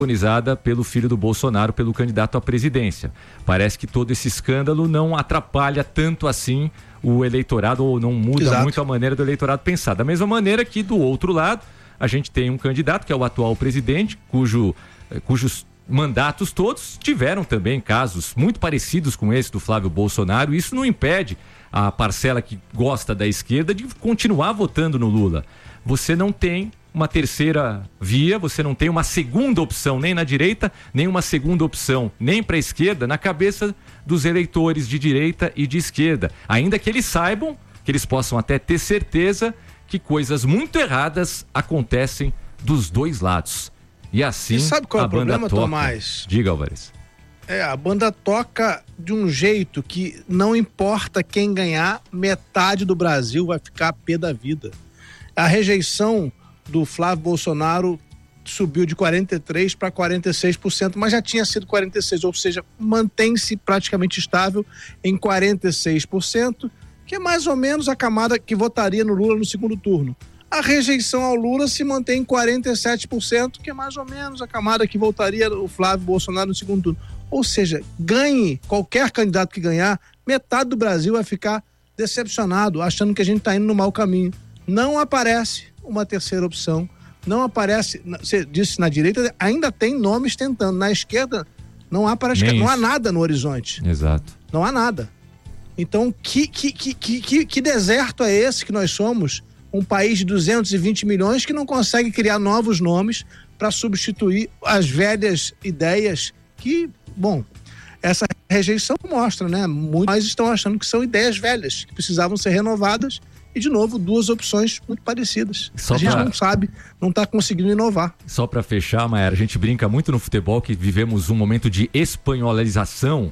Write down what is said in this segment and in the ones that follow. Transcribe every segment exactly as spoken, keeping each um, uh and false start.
protagonizada pelo filho do Bolsonaro, pelo candidato à presidência. Parece que todo esse escândalo não atrapalha tanto assim o eleitorado, ou não muda Exato. muito a maneira do eleitorado pensar. Da mesma maneira que, do outro lado, a gente tem um candidato, que é o atual presidente, cujo, cujos mandatos todos tiveram também casos muito parecidos com esse do Flávio Bolsonaro. Isso não impede a parcela que gosta da esquerda de continuar votando no Lula. Você não tem uma terceira via, você não tem uma segunda opção nem na direita, nem uma segunda opção nem para a esquerda na cabeça dos eleitores de direita e de esquerda, ainda que eles saibam, que eles possam até ter certeza que coisas muito erradas acontecem dos dois lados. E assim, e sabe qual é o problema, toca. Tomás? Diga, Álvares. É, a banda toca de um jeito que não importa quem ganhar, metade do Brasil vai ficar a pé da vida. A rejeição do Flávio Bolsonaro subiu de quarenta e três por cento para quarenta e seis por cento, mas já tinha sido quarenta e seis por cento, ou seja, mantém-se praticamente estável em quarenta e seis por cento, que é mais ou menos a camada que votaria no Lula no segundo turno. A rejeição ao Lula se mantém em quarenta e sete por cento, que é mais ou menos a camada que votaria o Flávio Bolsonaro no segundo turno. Ou seja, ganhe qualquer candidato que ganhar, metade do Brasil vai ficar decepcionado, achando que a gente está indo no mau caminho. Não aparece uma terceira opção, não aparece, você disse na direita, ainda tem nomes tentando, na esquerda não há, praticamente, não há nada no horizonte. Exato. Não há nada. Então, que, que, que, que, que deserto é esse que nós somos? Um país de duzentos e vinte milhões que não consegue criar novos nomes para substituir as velhas ideias que, bom, essa rejeição mostra, né? Muitos estão achando que são ideias velhas, que precisavam ser renovadas. E, de novo, duas opções muito parecidas. Só a gente pra... não sabe, não está conseguindo inovar. Só para fechar, Mayara, a gente brinca muito no futebol que vivemos um momento de espanholização,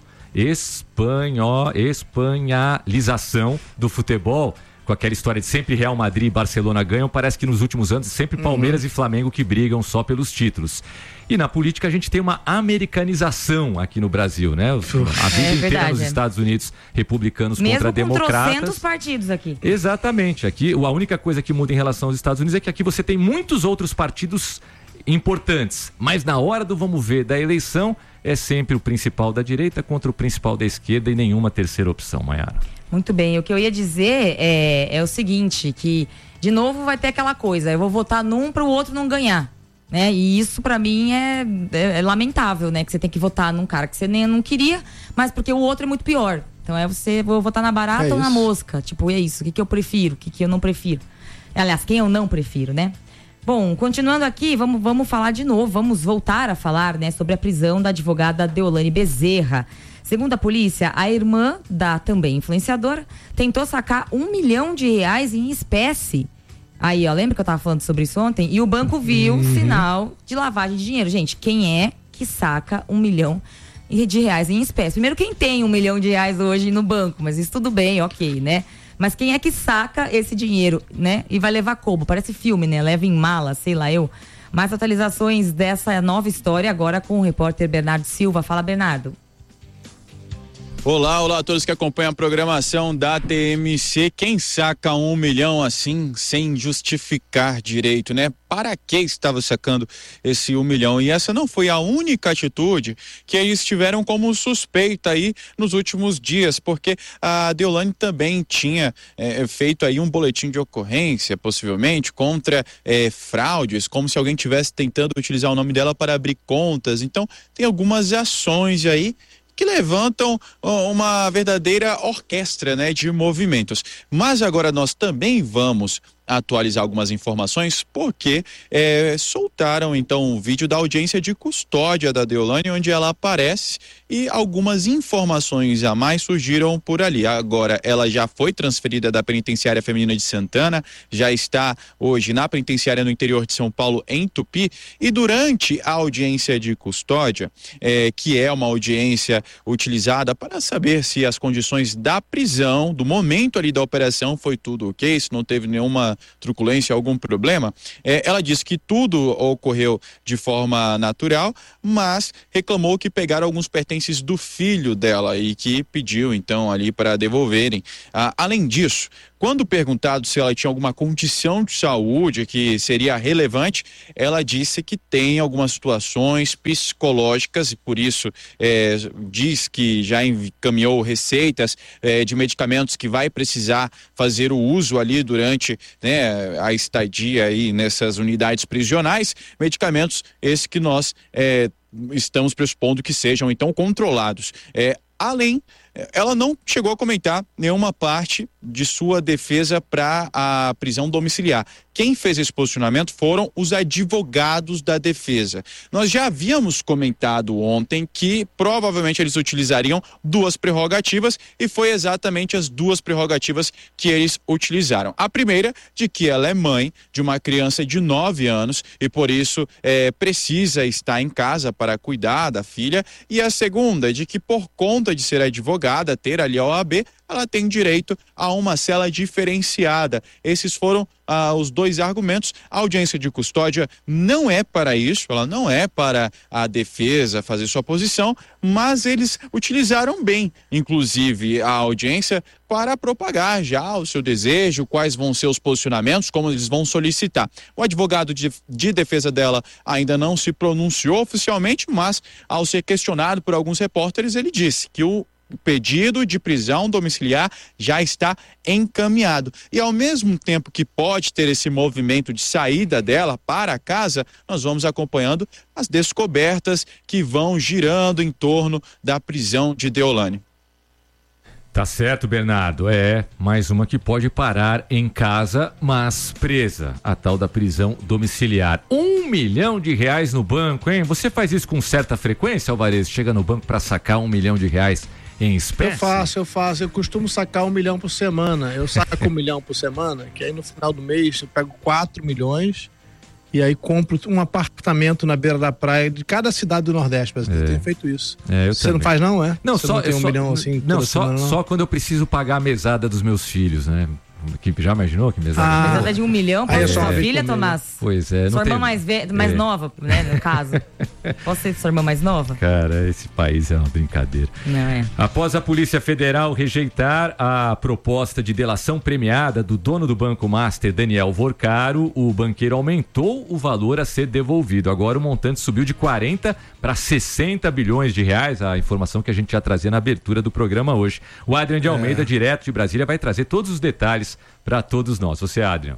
espanho, espanholização do futebol, com aquela história de sempre Real Madrid e Barcelona ganham. Parece que nos últimos anos sempre Palmeiras uhum. e Flamengo que brigam só pelos títulos. E na política a gente tem uma americanização aqui no Brasil, né? A vida é inteira verdade, nos é. Estados Unidos, republicanos mesmo contra com democratas. trocentos partidos aqui. Exatamente. Aqui, a única coisa que muda em relação aos Estados Unidos é que aqui você tem muitos outros partidos importantes. Mas na hora do vamos ver da eleição, é sempre o principal da direita contra o principal da esquerda e nenhuma terceira opção, Mayara. Muito bem. O que eu ia dizer é, é o seguinte, que de novo vai ter aquela coisa, eu vou votar num para o outro não ganhar. Né? E isso pra mim é, é, é lamentável, né? Que você tem que votar num cara que você nem não queria, mas porque o outro é muito pior. Então é você, vou votar na barata é ou na mosca. Tipo, é isso, o que, que eu prefiro, o que, que eu não prefiro. Aliás, quem eu não prefiro, né? Bom, continuando aqui, vamos, vamos falar de novo, vamos voltar a falar, né, sobre a prisão da advogada Deolane Bezerra. Segundo a polícia, a irmã da também influenciadora tentou sacar um milhão de reais em espécie. Aí, ó, lembra que eu tava falando sobre isso ontem? E o banco viu uhum. sinal de lavagem de dinheiro. Gente, quem é que saca um milhão de reais em espécie? Primeiro, quem tem um milhão de reais hoje no banco? Mas isso tudo bem, ok, né? Mas quem é que saca esse dinheiro, né? E vai levar como? Parece filme, né? Leva em mala, sei lá eu. Mais atualizações dessa nova história agora com o repórter Bernardo Silva. Fala, Bernardo. Olá, olá a todos que acompanham a programação da T M C. Quem saca um milhão assim, sem justificar direito, né? Para que estava sacando esse um milhão? E essa não foi a única atitude que eles tiveram como suspeita aí nos últimos dias, porque a Deolane também tinha é, feito aí um boletim de ocorrência, possivelmente, contra é, fraudes, como se alguém estivesse tentando utilizar o nome dela para abrir contas. Então, tem algumas ações aí que levantam uma verdadeira orquestra, né, de movimentos. Mas agora nós também vamos atualizar algumas informações, porque é, soltaram então o vídeo da audiência de custódia da Deolane, onde ela aparece, e algumas informações a mais surgiram por ali. Agora ela já foi transferida da penitenciária feminina de Santana, já está hoje na penitenciária no interior de São Paulo, em Tupi, e durante a audiência de custódia, é, que é uma audiência utilizada para saber se as condições da prisão, do momento ali da operação, foi tudo ok, se não teve nenhuma truculência, algum problema, é, ela disse que tudo ocorreu de forma natural, mas reclamou que pegaram alguns pertences do filho dela e que pediu então ali para devolverem. Ah, além disso, Quando perguntado se ela tinha alguma condição de saúde que seria relevante, ela disse que tem algumas situações psicológicas e por isso é, diz que já encaminhou receitas é, de medicamentos que vai precisar fazer o uso ali durante, né, a estadia aí nessas unidades prisionais, medicamentos esses que nós é, estamos pressupondo que sejam então controlados. É, além, ela não chegou a comentar nenhuma parte de sua defesa para a prisão domiciliar. Quem fez esse posicionamento foram os advogados da defesa. Nós já havíamos comentado ontem que provavelmente eles utilizariam duas prerrogativas e foi exatamente as duas prerrogativas que eles utilizaram. A primeira, de que ela é mãe de uma criança de nove anos e por isso é, precisa estar em casa para cuidar da filha, e a segunda, de que por conta de ser advogada, ter ali a O A B, ela tem direito a uma cela diferenciada. Esses foram ah, os dois argumentos. A audiência de custódia não é para isso, ela não é para a defesa fazer sua posição, mas eles utilizaram bem, inclusive, a audiência para propagar já o seu desejo, quais vão ser os posicionamentos, como eles vão solicitar. O advogado de, de defesa dela ainda não se pronunciou oficialmente, mas ao ser questionado por alguns repórteres, ele disse que o O pedido de prisão domiciliar já está encaminhado. E ao mesmo tempo que pode ter esse movimento de saída dela para casa, nós vamos acompanhando as descobertas que vão girando em torno da prisão de Deolane. Tá certo, Bernardo. É mais uma que pode parar em casa, mas presa. A tal da prisão domiciliar. Um milhão de reais no banco, hein? Você faz isso com certa frequência, Alvarez? Chega no banco para sacar um milhão de reais em espécie? Eu faço, eu faço. Eu costumo sacar um milhão por semana. Eu saco um milhão por semana, que aí no final do mês eu pego quatro milhões e aí compro um apartamento na beira da praia de cada cidade do Nordeste. Mas é. Eu tenho feito isso. É, eu Você também. Não faz não, é? Não, Você só, não tem um só, milhão assim não, toda só, semana, não? Só quando eu preciso pagar a mesada dos meus filhos, né? Que já imaginou que mesada? Ah, mesada de um milhão para é sua filha, Tomás? Pois é. Sua não irmã tem... mais, ve... mais é. nova, né, no caso. Posso ser sua irmã mais nova? Cara, esse país é uma brincadeira. Não é. Após a Polícia Federal rejeitar a proposta de delação premiada do dono do Banco Master, Daniel Vorcaro, o banqueiro aumentou o valor a ser devolvido. Agora o montante subiu de quarenta para sessenta bilhões de reais, a informação que a gente já trazia na abertura do programa hoje. O Adrian de Almeida, é. direto de Brasília, vai trazer todos os detalhes para todos nós. Você, Adrian.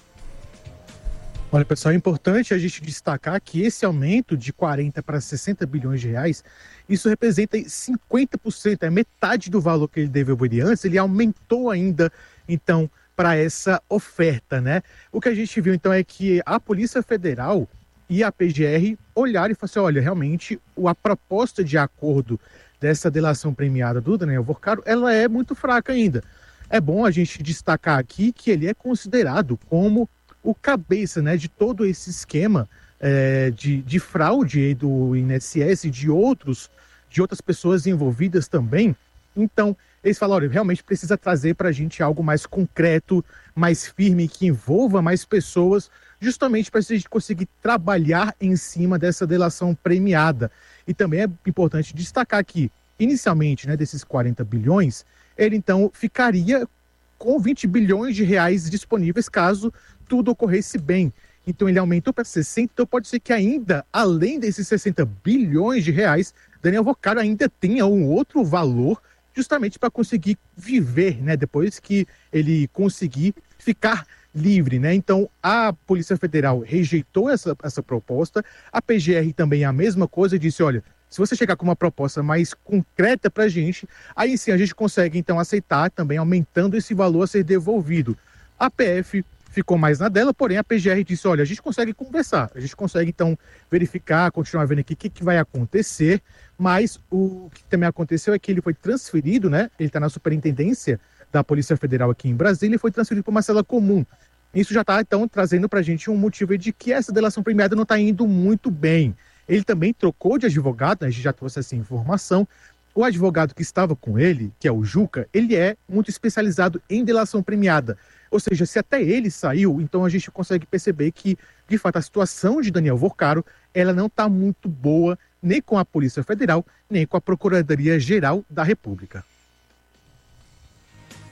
Olha, pessoal, é importante a gente destacar que esse aumento de quarenta para sessenta bilhões de reais, isso representa cinquenta por cento, é metade do valor que ele deveria antes, ele aumentou ainda, então, para essa oferta, né? O que a gente viu, então, é que a Polícia Federal e a P G R olharam e falaram assim, olha, realmente, a proposta de acordo dessa delação premiada do Daniel Vorcaro, ela é muito fraca ainda. É bom a gente destacar aqui que ele é considerado como o cabeça, né, de todo esse esquema é, de, de fraude do I N S S e de, outros, de outras pessoas envolvidas também. Então, eles falaram, olha, realmente precisa trazer para a gente algo mais concreto, mais firme, que envolva mais pessoas, justamente para a gente conseguir trabalhar em cima dessa delação premiada. E também é importante destacar que, inicialmente, né, desses quarenta bilhões, ele então ficaria com vinte bilhões de reais disponíveis caso tudo ocorresse bem. Então ele aumentou para sessenta, então pode ser que ainda, além desses sessenta bilhões de reais, Daniel Vorcaro ainda tenha um outro valor justamente para conseguir viver, né, depois que ele conseguir ficar livre, né? Então a Polícia Federal rejeitou essa, essa proposta, a P G R também a mesma coisa, e disse, olha, se você chegar com uma proposta mais concreta para a gente, aí sim a gente consegue então aceitar também aumentando esse valor a ser devolvido. A P F ficou mais na dela, porém a P G R disse, olha, a gente consegue conversar, a gente consegue então verificar, continuar vendo aqui o que, que vai acontecer, mas o que também aconteceu é que ele foi transferido, né? Ele está na superintendência da Polícia Federal aqui em Brasília e foi transferido para uma cela comum. Isso já está então trazendo para a gente um motivo de que essa delação premiada não está indo muito bem. Ele também trocou de advogado, né? A gente já trouxe essa informação. O advogado que estava com ele, que é o Juca, ele é muito especializado em delação premiada. Ou seja, se até ele saiu, então a gente consegue perceber que, de fato, a situação de Daniel Vorcaro, ela não está muito boa nem com a Polícia Federal, nem com a Procuradoria-Geral da República.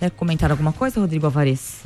Quer comentar alguma coisa, Rodrigo Alvarez?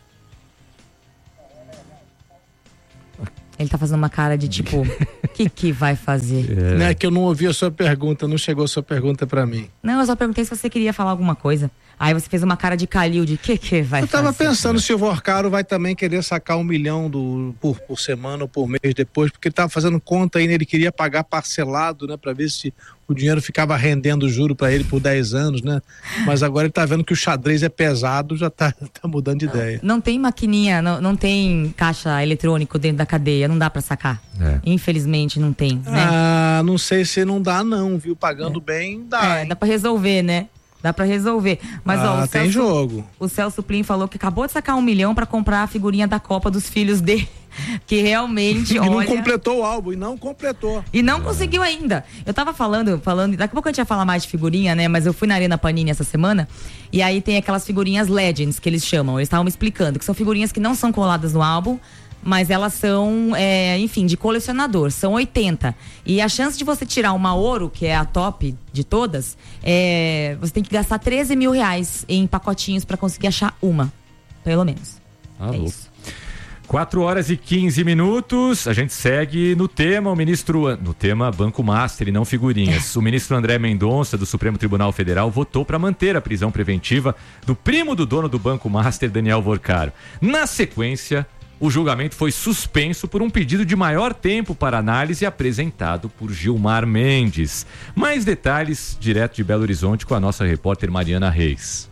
Ele tá fazendo uma cara de tipo, o que que vai fazer? É. Não é que eu não ouvi a sua pergunta, não chegou a sua pergunta pra mim. Não, eu só perguntei se você queria falar alguma coisa. Aí você fez uma cara de Calil, de que que vai fazer? Eu tava fazer? pensando se o Vorcaro vai também querer sacar um milhão do, por, por semana ou por mês depois, porque ele tava fazendo conta aí, né? Ele queria pagar parcelado, né? Pra ver se o dinheiro ficava rendendo juro pra ele por dez anos, né? Mas agora ele tá vendo que o xadrez é pesado, já tá, tá mudando de ideia. Não tem maquininha, não, não tem caixa eletrônico dentro da cadeia, não dá pra sacar. É. Infelizmente não tem, né? Ah, não sei se não dá não, viu? Pagando é. bem, dá. É, dá pra resolver, né? Dá pra resolver. Mas, ah, ó, o tem Celso, jogo. O Celso Plin falou que acabou de sacar um milhão pra comprar a figurinha da Copa dos filhos dele. Que realmente, e olha... não completou o álbum, e não completou. E não é. conseguiu ainda. Eu tava falando, falando, daqui a pouco a gente ia falar mais de figurinha, né? Mas eu fui na Arena Panini essa semana, e aí tem aquelas figurinhas Legends, que eles chamam. Eles estavam me explicando, que são figurinhas que não são coladas no álbum, mas elas são, é, enfim, de colecionador, são oitenta. E a chance de você tirar uma ouro, que é a top de todas, é, você tem que gastar treze mil reais em pacotinhos pra conseguir achar uma, pelo menos. Ah, é louco. isso. quatro horas e quinze minutos, a gente segue no tema, o ministro, no tema Banco Master e não figurinhas. O ministro André Mendonça, do Supremo Tribunal Federal, votou para manter a prisão preventiva do primo do dono do Banco Master, Daniel Vorcaro. Na sequência, o julgamento foi suspenso por um pedido de maior tempo para análise apresentado por Gilmar Mendes. Mais detalhes, direto de Belo Horizonte, com a nossa repórter Mariana Reis.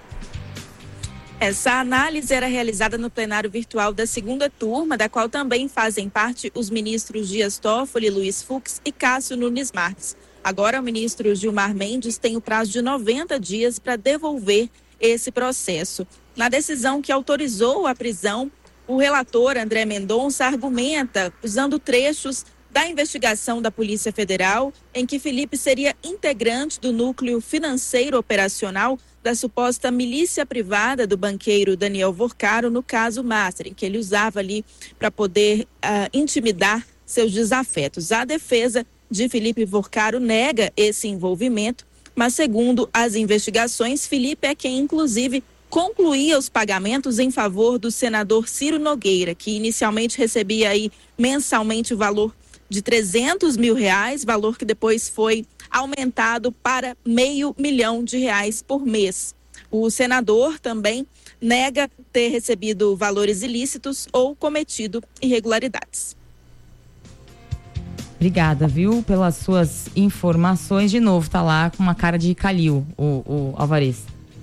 Essa análise era realizada no plenário virtual da segunda turma, da qual também fazem parte os ministros Dias Toffoli, Luiz Fux e Cássio Nunes Marques. Agora, o ministro Gilmar Mendes tem o prazo de noventa dias para devolver esse processo. Na decisão que autorizou a prisão, o relator André Mendonça argumenta, usando trechos da investigação da Polícia Federal, em que Felipe seria integrante do núcleo financeiro operacional da suposta milícia privada do banqueiro Daniel Vorcaro no caso Master, em que ele usava ali para poder uh, intimidar seus desafetos. A defesa de Felipe Vorcaro nega esse envolvimento, mas segundo as investigações, Felipe é quem inclusive concluía os pagamentos em favor do senador Ciro Nogueira, que inicialmente recebia aí mensalmente o valor de trezentos mil reais, valor que depois foi aumentado para meio milhão de reais por mês. O senador também nega ter recebido valores ilícitos ou cometido irregularidades. Obrigada, viu, pelas suas informações. De novo, tá lá com uma cara de Calil, o, o Alvarez.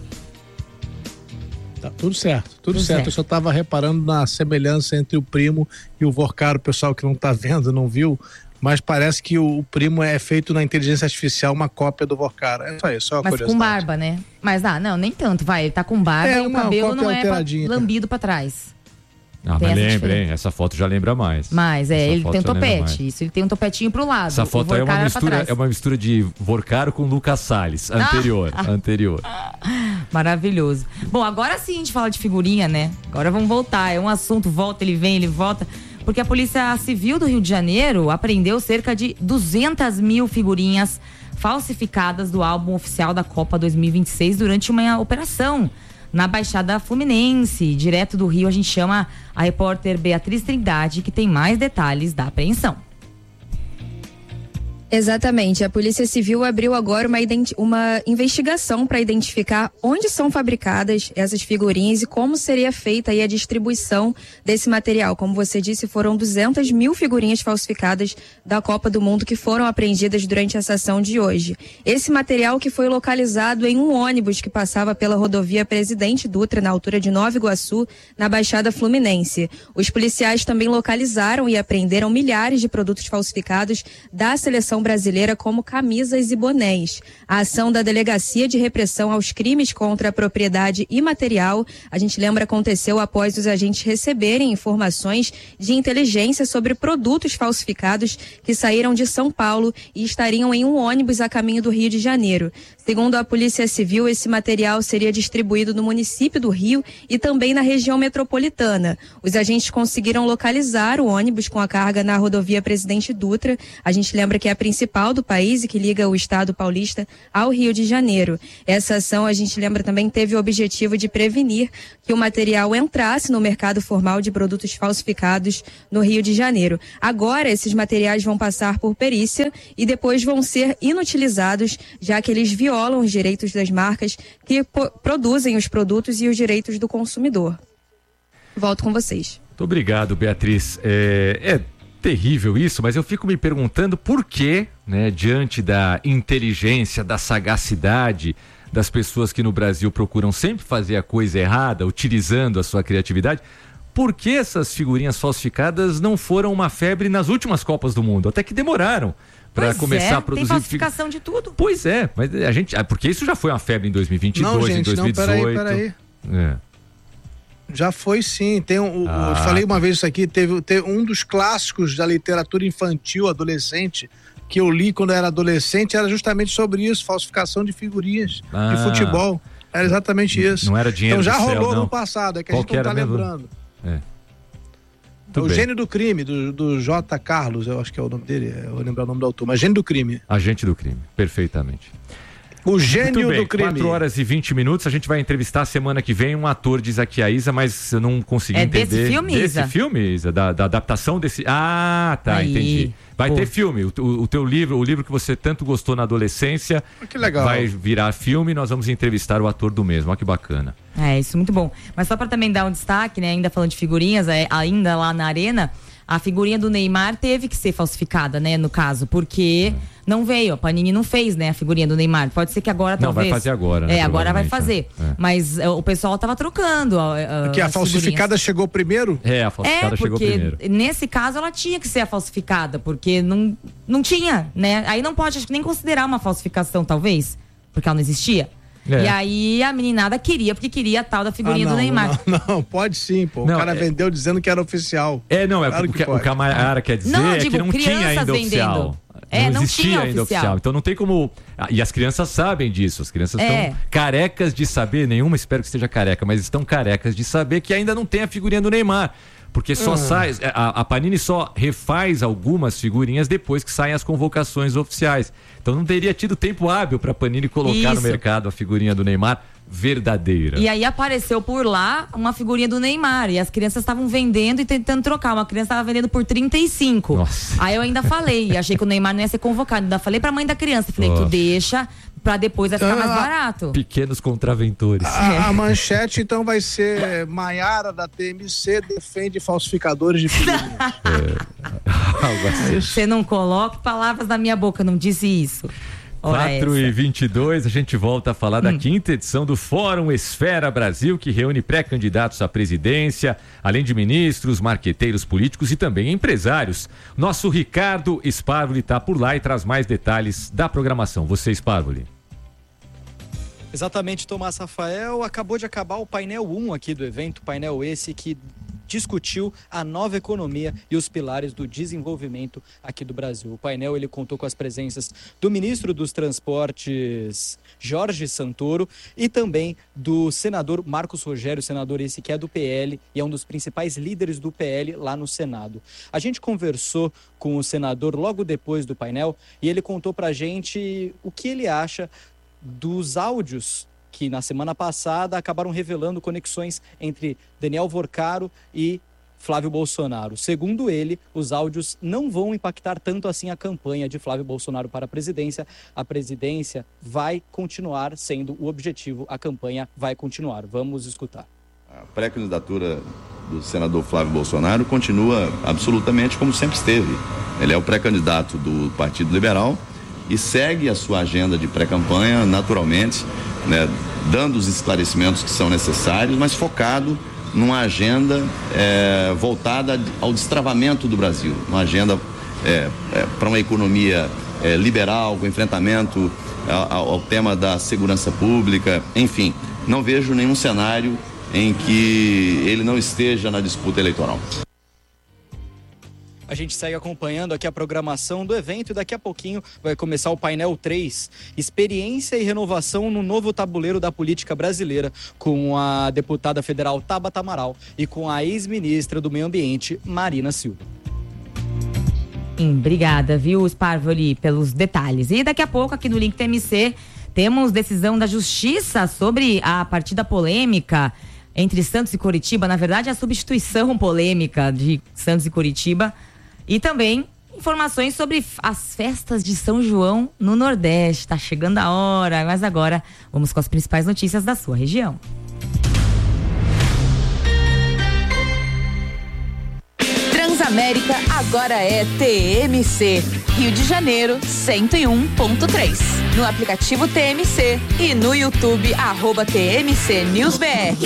Tá tudo certo, tudo, tudo certo. certo. Eu só estava reparando na semelhança entre o primo e o Vorcaro, o pessoal que não está vendo, não viu, mas parece que o, o primo é feito na inteligência artificial, uma cópia do Vorcaro. É só isso, só uma mas com barba, né? Mas ah, não, nem tanto, vai, ele tá com barba é, e o não, cabelo não é pra, lambido pra trás. Ah, mas lembra, hein? Essa foto já lembra mais. Mas é, essa ele tem um topete. Isso, ele tem um topetinho pro lado. Essa foto aí é uma mistura, é uma mistura de Vorcaro com Lucas Salles. Anterior, ah, anterior. Maravilhoso. Bom, agora sim a gente fala de figurinha, né? Agora vamos voltar. É um assunto, volta, ele vem, ele volta. Porque a Polícia Civil do Rio de Janeiro apreendeu cerca de duzentas mil figurinhas falsificadas do álbum oficial da Copa dois mil e vinte e seis durante uma operação na Baixada Fluminense. Direto do Rio, a gente chama a repórter Beatriz Trindade, que tem mais detalhes da apreensão. Exatamente. A Polícia Civil abriu agora uma, uma investigação para identificar onde são fabricadas essas figurinhas e como seria feita aí a distribuição desse material. Como você disse, foram duzentas mil figurinhas falsificadas da Copa do Mundo que foram apreendidas durante essa ação de hoje. Esse material que foi localizado em um ônibus que passava pela rodovia Presidente Dutra, na altura de Nova Iguaçu, na Baixada Fluminense. Os policiais também localizaram e apreenderam milhares de produtos falsificados da seleção brasileira, como camisas e bonés. A ação da Delegacia de Repressão aos Crimes contra a Propriedade Imaterial, a gente lembra, aconteceu após os agentes receberem informações de inteligência sobre produtos falsificados que saíram de São Paulo e estariam em um ônibus a caminho do Rio de Janeiro. Segundo a Polícia Civil, esse material seria distribuído no município do Rio e também na região metropolitana. Os agentes conseguiram localizar o ônibus com a carga na rodovia Presidente Dutra. A gente lembra que é a principal do país e que liga o estado paulista ao Rio de Janeiro. Essa ação, a gente lembra também, teve o objetivo de prevenir que o material entrasse no mercado formal de produtos falsificados no Rio de Janeiro. Agora, esses materiais vão passar por perícia e depois vão ser inutilizados, já que eles violam os direitos das marcas que po- produzem os produtos e os direitos do consumidor. Volto com vocês. Muito obrigado, Beatriz. É, é terrível isso, mas eu fico me perguntando por que, né, diante da inteligência, da sagacidade das pessoas que no Brasil procuram sempre fazer a coisa errada, utilizando a sua criatividade, por que essas figurinhas falsificadas não foram uma febre nas últimas Copas do Mundo? Até que demoraram para começar é, a produzir. Tem falsificação de tudo. Pois é, mas a gente, porque isso já foi uma febre em dois mil e vinte e dois, não, gente, em dois mil e dezoito. Não, peraí, peraí. É. Já foi sim. Tem um, Ah. Eu falei uma vez isso aqui, teve, teve um dos clássicos da literatura infantil, adolescente, que eu li quando eu era adolescente, era justamente sobre isso, falsificação de figurinhas Ah. de futebol. Era exatamente isso. Não era dinheiro Então já do céu, rolou não. no passado, é que Qual a gente que não tá era mesmo? lembrando. É. É o Tudo bem. Gênio do Crime, do, do J. Carlos, eu acho que é o nome dele, eu vou lembrar o nome do autor, mas Gênio do Crime. Agente do crime, perfeitamente. O Gênio Muito bem, do Crime. quatro horas e vinte minutos, a gente vai entrevistar semana que vem um ator, diz aqui a Isa, mas eu não consegui É entender. desse filme, desse Isa? filme, Isa? Da, da adaptação desse... Ah, tá, Aí, entendi. Vai pô. ter filme, o, o, o teu livro, o livro que você tanto gostou na adolescência, Que legal. vai virar filme e nós vamos entrevistar o ator do mesmo, olha que bacana. É, isso, muito bom. Mas só para também dar um destaque, né, ainda falando de figurinhas, é, ainda lá na Arena, a figurinha do Neymar teve que ser falsificada, né, no caso, porque não veio, a Panini não fez, né, a figurinha do Neymar. Pode ser que agora, Não, talvez... vai fazer agora, né, É, agora vai provavelmente, fazer. é. É. Mas é, o pessoal tava trocando. Porque a falsificada chegou primeiro? É, a falsificada É, chegou porque primeiro. nesse caso ela tinha que ser a falsificada, porque não, não tinha, né? Aí não pode, acho que nem considerar uma falsificação, talvez, porque ela não existia. É. E aí a meninada queria, porque queria a tal da figurinha Ah, não, do Neymar. Não, não, pode sim, pô. Não, o cara é- vendeu dizendo que era oficial. É, não, é Claro o que que, o pode. que a Mayara quer dizer Não, eu é digo, que não tinha crianças ainda vendendo. oficial. É, não existia tinha ainda oficial. oficial. Então não tem como. Ah, e as crianças sabem disso. As crianças estão É. carecas de saber, nenhuma espero que esteja careca, mas estão carecas de saber que ainda não tem a figurinha do Neymar. Porque só Ah. sai. A, a Panini só refaz algumas figurinhas depois que saem as convocações oficiais. Então não teria tido tempo hábil para a Panini colocar no Isso. mercado a figurinha do Neymar verdadeira. E aí apareceu por lá uma figurinha do Neymar. E as crianças estavam vendendo e tentando trocar. Uma criança estava vendendo por trinta e cinco. Nossa. Aí eu ainda falei, achei que o Neymar não ia ser convocado. Ainda falei pra mãe da criança, falei, Nossa. tu deixa pra depois vai ficar mais Ah. barato. Pequenos contraventores. A, a manchete, então, vai ser Maiara da T M C defende falsificadores de figurinha. Algo assim. Você não coloque palavras na minha boca, não disse isso. Ora quatro e essa. vinte e dois, a gente volta a falar da quinta edição do Fórum Esfera Brasil, que reúne pré-candidatos à presidência, além de ministros, marqueteiros políticos e também empresários. Nosso Ricardo Sparvoli está por lá e traz mais detalhes da programação. Você, Sparvoli. Exatamente, Tomás Rafael. Acabou de acabar o painel um aqui do evento, painel esse que discutiu a nova economia e os pilares do desenvolvimento aqui do Brasil. O painel ele contou com as presenças do ministro dos Transportes, Jorge Santoro, e também do senador Marcos Rogério, senador esse que é do P L e é um dos principais líderes do P L lá no Senado. A gente conversou com o senador logo depois do painel e ele contou pra gente o que ele acha dos áudios que na semana passada acabaram revelando conexões entre Daniel Vorcaro e Flávio Bolsonaro. Segundo ele, os áudios não vão impactar tanto assim a campanha de Flávio Bolsonaro para a presidência. A presidência vai continuar sendo o objetivo, a campanha vai continuar. Vamos escutar. A pré-candidatura do senador Flávio Bolsonaro continua absolutamente como sempre esteve. Ele é o pré-candidato do Partido Liberal e segue a sua agenda de pré-campanha naturalmente, né, dando os esclarecimentos que são necessários, mas focado numa agenda é, voltada ao destravamento do Brasil, uma agenda é, é, para uma economia é, liberal, com enfrentamento ao, ao tema da segurança pública, enfim, não vejo nenhum cenário em que ele não esteja na disputa eleitoral. A gente segue acompanhando aqui a programação do evento e daqui a pouquinho vai começar o painel três, Experiência e Renovação no Novo Tabuleiro da Política Brasileira, com a deputada federal Tabata Amaral e com a ex-ministra do Meio Ambiente, Marina Silva. Obrigada, viu, Sparvoli, pelos detalhes. E daqui a pouco, aqui no Link T M C, temos decisão da Justiça sobre a partida polêmica entre Santos e Coritiba. Na verdade, a substituição polêmica de Santos e Coritiba. E também informações sobre as festas de São João no Nordeste. Tá chegando a hora, mas agora vamos com as principais notícias da sua região. Transamérica agora é T M C. Rio de Janeiro, cento e um ponto três. No aplicativo T M C e no YouTube, arroba T M C News B R.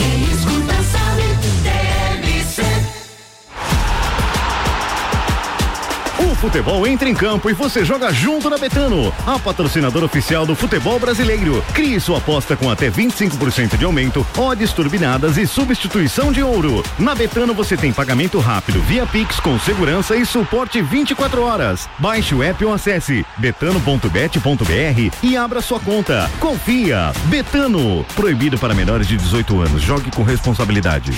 O futebol entra em campo e você joga junto na Betano, a patrocinadora oficial do futebol brasileiro. Crie sua aposta com até vinte e cinco por cento de aumento, odds turbinadas e substituição de ouro. Na Betano você tem pagamento rápido via Pix com segurança e suporte vinte e quatro horas. Baixe o app ou acesse betano ponto bet ponto b r e abra sua conta. Confia. Betano. Proibido para menores de dezoito anos. Jogue com responsabilidade.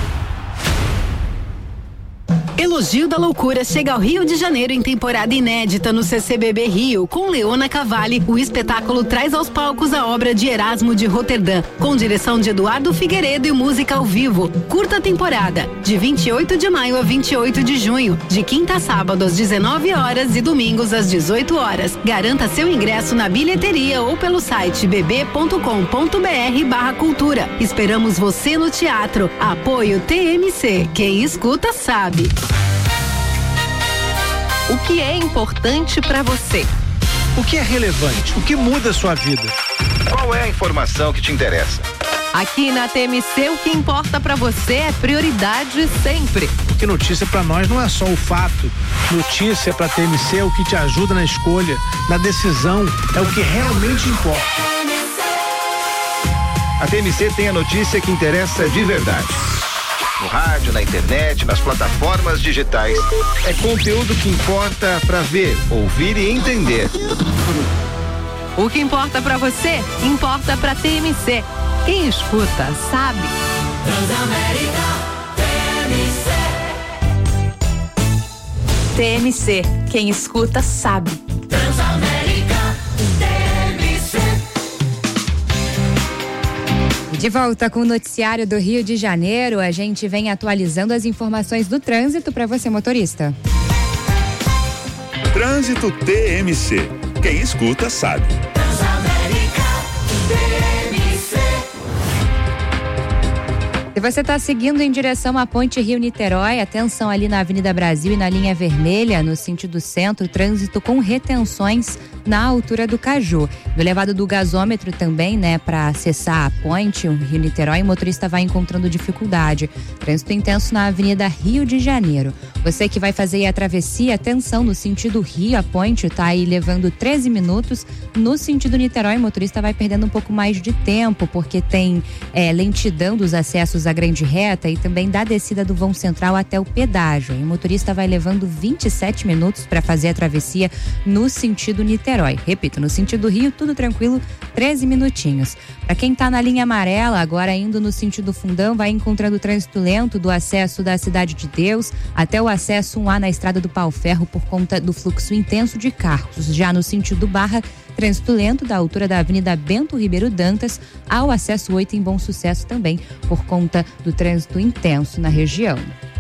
Elogio da Loucura chega ao Rio de Janeiro em temporada inédita no C C B B Rio, com Leona Cavalli. O espetáculo traz aos palcos a obra de Erasmo de Roterdã, com direção de Eduardo Figueiredo e música ao vivo. Curta temporada, de vinte e oito de maio a vinte e oito de junho, de quinta a sábado às dezenove horas e domingos às dezoito horas. Garanta seu ingresso na bilheteria ou pelo site b b ponto com ponto b r barra cultura. Esperamos você no teatro. Apoio T M C. Quem escuta sabe. O que é importante para você? O que é relevante? O que muda a sua vida? Qual é a informação que te interessa? Aqui na T M C, o que importa para você é prioridade sempre. Porque notícia para nós não é só o fato. Notícia para T M C é o que te ajuda na escolha, na decisão, é o que realmente importa. A T M C tem a notícia que interessa de verdade. No rádio, na internet, nas plataformas digitais. É conteúdo que importa para ver, ouvir e entender. O que importa para você, importa para T M C. Quem escuta, sabe. Transamérica, T M C. T M C, quem escuta, sabe. Transamérica, T M C. De volta com o noticiário do Rio de Janeiro, a gente vem atualizando as informações do trânsito para você, motorista. Trânsito T M C. Quem escuta sabe. Se você está seguindo em direção à Ponte Rio-Niterói, atenção ali na Avenida Brasil e na linha vermelha, no sentido centro, trânsito com retenções na altura do Caju. Do elevado do gasômetro também, né, para acessar a ponte, o Rio-Niterói, o motorista vai encontrando dificuldade. Trânsito intenso na Avenida Rio de Janeiro. Você que vai fazer a travessia, atenção, no sentido Rio, a ponte está aí levando treze minutos. No sentido Niterói, o motorista vai perdendo um pouco mais de tempo, porque tem é, lentidão dos acessos à Grande Reta e também da descida do vão central até o pedágio. E o motorista vai levando vinte e sete minutos para fazer a travessia no sentido Niterói. Repito, no sentido Rio, tudo tranquilo, treze minutinhos. Para quem está na linha amarela, agora indo no sentido Fundão, vai encontrando trânsito lento do acesso da Cidade de Deus até o acesso um A na Estrada do Pau Ferro por conta do fluxo intenso de carros. Já no sentido Barra, trânsito lento da altura da Avenida Bento Ribeiro Dantas ao acesso oito em Bom Sucesso também por conta do trânsito intenso na região.